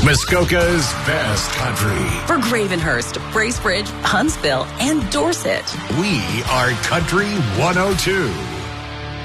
Muskoka's best country. For Gravenhurst, Bracebridge, Huntsville, and Dorset. We are Country 102.